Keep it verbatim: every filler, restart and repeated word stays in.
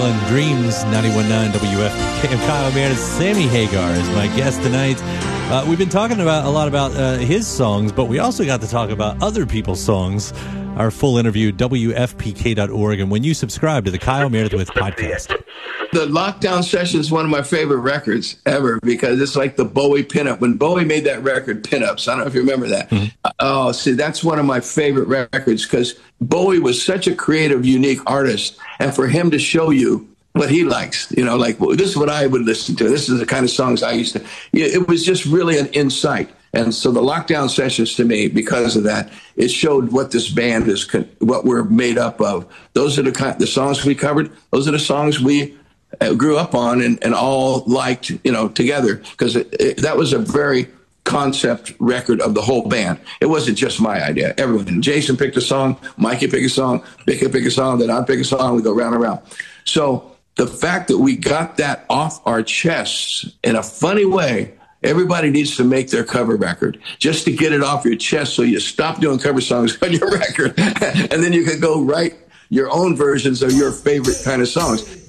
one, Dreams, ninety-one point nine W F P K. Kyle Meredith. Sammy Hagar is my guest tonight. Uh, we've been talking about a lot about uh, his songs, but we also got to talk about other people's songs. Our full interview, W F P K dot org, and when you subscribe to the Kyle Meredith with podcast. The Lockdown Session is one of my favorite records ever because it's like the Bowie pinup. When Bowie made that record, Pinups, I don't know if you remember that. Mm-hmm. Oh, see, that's one of my favorite records because Bowie was such a creative, unique artist. And for him to show you what he likes, you know, like, well, this is what I would listen to. This is the kind of songs I used to. It was just really an insight. And so the Lockdown Sessions, to me, because of that, it showed what this band is, what we're made up of. Those are the kind, the songs we covered. Those are the songs we grew up on and, and all liked, you know, together, because that was a very concept record of the whole band. It wasn't just my idea. Everyone, Jason picked a song, Mikey picked a song, Vicky picked a song, then I pick a song, we go round and round. So the fact that we got that off our chests in a funny way, everybody needs to make their cover record just to get it off your chest so you stop doing cover songs on your record and then you can go write your own versions of your favorite kind of songs.